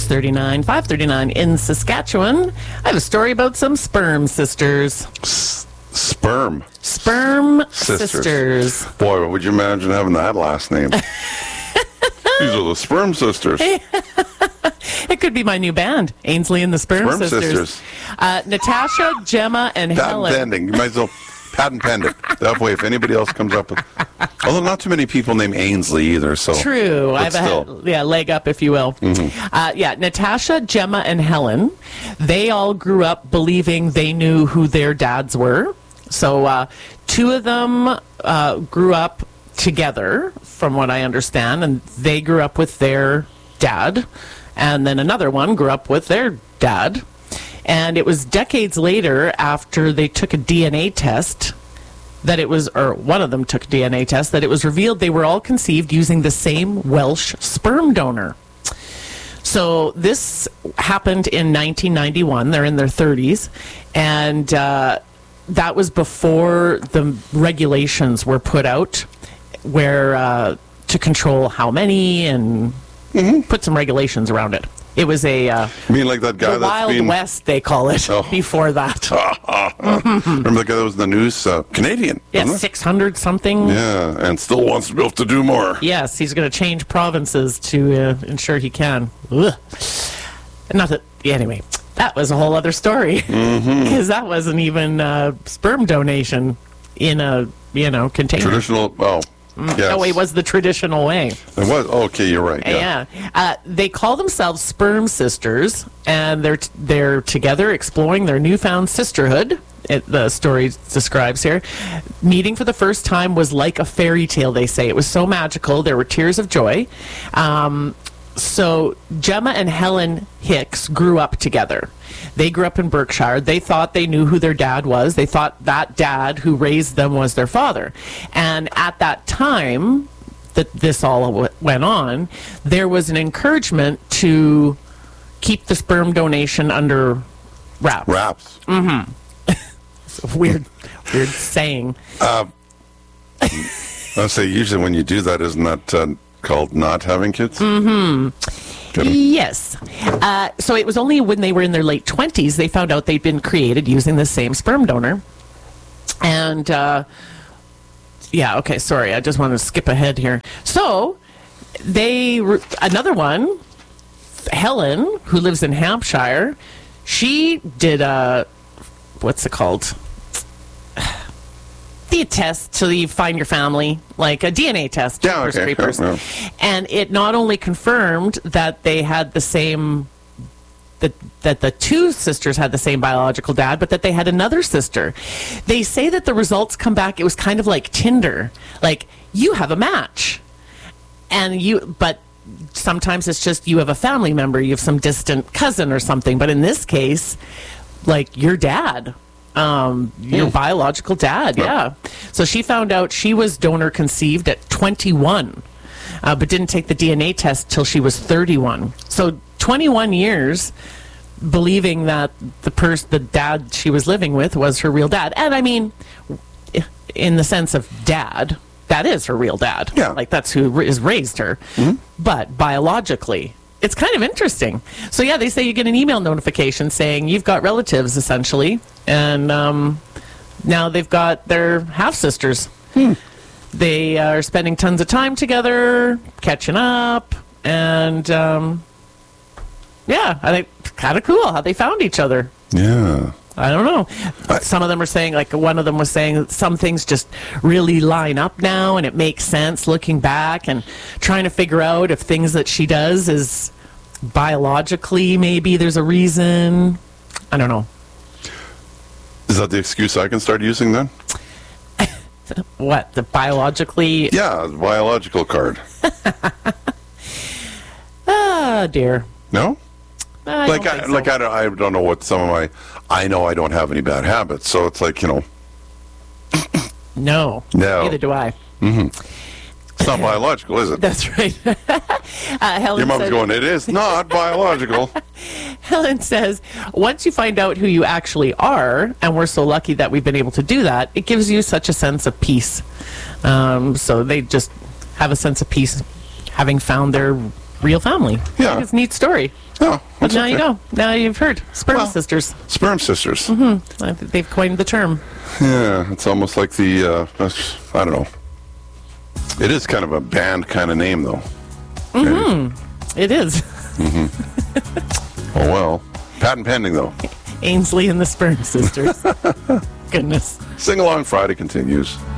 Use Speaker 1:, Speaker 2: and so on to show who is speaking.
Speaker 1: 6:39, 5:39 in Saskatchewan. I have a story about some sperm sisters.
Speaker 2: Sperm
Speaker 1: sisters.
Speaker 2: Boy, would you imagine having that last name? These are the Sperm Sisters.
Speaker 1: It could be my new band, Ainsley and the Sperm Sisters. Natasha, Gemma, and Helen.
Speaker 2: Patent pending. You might as well patent pend it. That way, if anybody else comes up with... Although not too many people named Ainsley either, so...
Speaker 1: True. I have a leg up, if you will.
Speaker 2: Mm-hmm.
Speaker 1: Natasha, Gemma, and Helen, they all grew up believing they knew who their dads were. So two of them grew up together, from what I understand, and they grew up with their dad. And then another one grew up with their dad. And it was decades later, after they took a DNA test, that it was, or one of them took a DNA test, that it was revealed they were all conceived using the same Welsh sperm donor. So this happened in 1991. They're in their 30s. And that was before the regulations were put out where to control how many and put some regulations around it. It was a
Speaker 2: You mean like that guy
Speaker 1: the Wild West, they call it, before that.
Speaker 2: Remember the guy that was in the news? Canadian.
Speaker 1: Yeah, 600 something.
Speaker 2: Yeah, and still wants to be able to do more.
Speaker 1: Yes, he's going to change provinces to ensure he can. Ugh. Not that, anyway, that was a whole other story. Because that wasn't even sperm donation in a, container.
Speaker 2: Traditional, yes.
Speaker 1: No, it was the traditional way.
Speaker 2: It was? Okay, you're right. Yeah.
Speaker 1: They call themselves Sperm Sisters, and they're together exploring their newfound sisterhood. The story describes here. Meeting for the first time was like a fairy tale, they say. It was so magical. There were tears of joy. So Gemma and Helen Hicks grew up together. They grew up in Berkshire. They thought they knew who their dad was. They thought that dad who raised them was their father. And at that time that this all went on, there was an encouragement to keep the sperm donation under wraps.
Speaker 2: Wraps.
Speaker 1: It's a weird saying.
Speaker 2: I'll say usually when you do that, isn't that called not having kids?
Speaker 1: Yes. So it was only when they were in their late 20s they found out they'd been created using the same sperm donor. And, sorry, I just want to skip ahead here. So, another one, Helen, who lives in Hampshire, she did what's it called? The test so you find your family, like a DNA test.
Speaker 2: Yeah, okay. Yeah.
Speaker 1: And it not only confirmed that they had the same, that the two sisters had the same biological dad, but that they had another sister. They say that the results come back, it was kind of like Tinder. Like, you have a match. But sometimes it's just you have a family member, you have some distant cousin or something. But in this case, like your dad. Your biological dad, yeah. So she found out she was donor conceived at 21, but didn't take the DNA test till she was 31. So 21 years believing that the dad she was living with was her real dad. And I mean, in the sense of dad, that is her real dad.
Speaker 2: Yeah.
Speaker 1: Like that's who has raised her. But biologically, it's kind of interesting. So, yeah, they say you get an email notification saying you've got relatives, essentially. And now they've got their half-sisters. They are spending tons of time together, catching up. And, I think it's kind of cool how they found each other.
Speaker 2: Yeah.
Speaker 1: I don't know. Some of them are saying, like one of them was saying that some things just really line up now and it makes sense looking back and trying to figure out if things that she does is biologically, maybe there's a reason. I don't know.
Speaker 2: Is that the excuse I can start using then?
Speaker 1: What, the biologically?
Speaker 2: Yeah, the biological card.
Speaker 1: Ah, dear.
Speaker 2: No?
Speaker 1: I
Speaker 2: don't know what some of my... I know I don't have any bad habits, so it's like,
Speaker 1: No. Neither do I.
Speaker 2: It's not biological, is it?
Speaker 1: That's right. Helen
Speaker 2: Your mom's going, it is not biological.
Speaker 1: Helen says, once you find out who you actually are, and we're so lucky that we've been able to do that, it gives you such a sense of peace. So they just have a sense of peace having found their real family.
Speaker 2: Yeah.
Speaker 1: It's a neat story.
Speaker 2: Oh,
Speaker 1: But
Speaker 2: that's
Speaker 1: now you
Speaker 2: okay.
Speaker 1: know. Now you've heard. Sperm
Speaker 2: Well,
Speaker 1: sisters.
Speaker 2: Sperm sisters.
Speaker 1: They've coined the term.
Speaker 2: Yeah, it's almost like the, I don't know. It is kind of a band kind of name, though.
Speaker 1: It is.
Speaker 2: Oh, well. Patent pending, though.
Speaker 1: Ainsley and the Sperm Sisters. Goodness.
Speaker 2: Sing Along Friday continues.